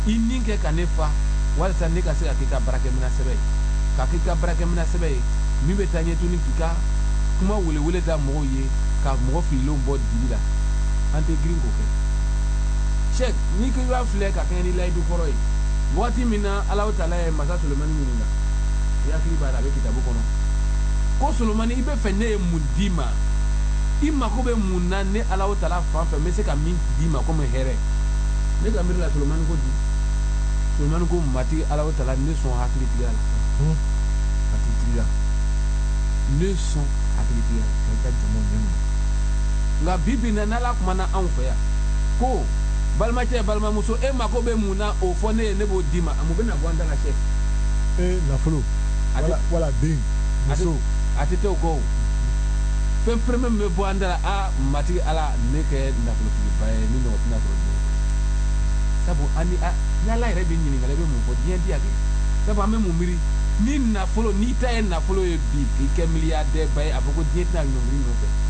i nin kɛ ka ne fa walasa ne ka se ka k'i ka baarakɛminɛ sɛbɛ ye ka k'i ka baarakɛminɛ sɛbɛ ye min bɛ taa ɲɛ tuguni k'i ka kuma welewele da mɔgɔw ye ka mɔgɔ fililenw bɔ dibi la an tɛ girin k'o kɛ Cheikh n'i ko i b'a filɛ ka kɛɲɛ ni layidu kɔrɔ ye waati min na Alahu Taala ye masa Solomani ɲininka i hakili b'a la a bɛ kitabu kɔnɔ ko Solomani i bɛ fɛ ne ye mun d'i ma i mako bɛ mun na ne Alahu Taala fan fɛ n bɛ se ka min d'i ma komi hɛrɛ ne ka miiri la Solomani ko di Solomani ko matigi Alahu Taala ne sɔn hakilitigiya la hakilitigiya ne sɔn hakilitigiya la ka jama ɲɛmu nka bi bi na n'Ala kumana anw fɛ yan ko balimacɛ balimamuso e mako bɛ mun na o fɔ ne ye ne b'o d'i ma mun bɛ na bɔ an da la Cheikh nafolo wala den muso a tɛ t'o kɔ o fɛn fɛrɛmɛ min bɛ bɔ an da la matigi Ala ne kɛ nafolotigiba ye ni ɲɔgɔn tɛna sɔrɔ diɲɛ sabu ni Ala yɛrɛ bɛ ɲininkali bɛ mun fɔ diɲɛ di a kɛ sabu an bɛ mun miiri ni nafolo n'i ta ye nafolo ye bi k'i kɛ miliyardɛrba ye a fɔ ko diɲɛ tɛna ɲɔngiri nɔfɛ